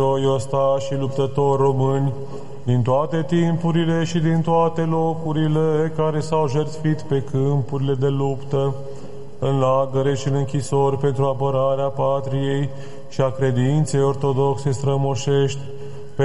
ostași și luptători români, din toate timpurile și din toate locurile care s-au jertfit pe câmpurile de luptă, în lagăre și în închisori pentru apărarea patriei și a credinței ortodoxe strămoșești,